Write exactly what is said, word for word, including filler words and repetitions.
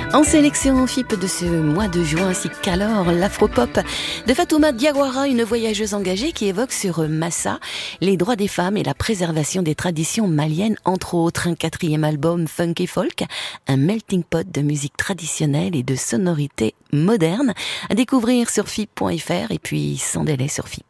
En sélection F I P de ce mois de juin, ainsi qu'alors l'afropop de Fatoumata Diawara, une voyageuse engagée qui évoque sur Massa les droits des femmes et la préservation des traditions maliennes, entre autres. Un quatrième album funky folk, un melting pot de musique traditionnelle et de sonorités modernes, à découvrir sur F I P point F R et puis sans délai sur F I P.